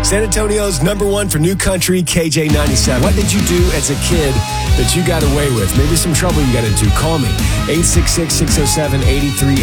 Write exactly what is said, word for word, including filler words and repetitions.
San Antonio's number one for new country, K J ninety-seven. What did you do as a kid that you got away with? Maybe some trouble you got into. Call me, eight six six, six oh seven, eight three